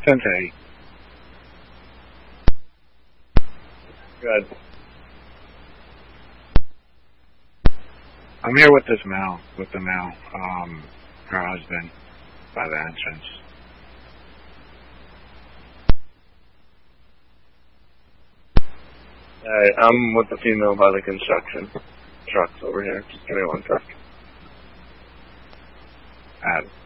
10-8. Good. I'm here with the male, her husband, by the entrance. Alright, I'm with the female by the construction trucks over here. Just give me one sec.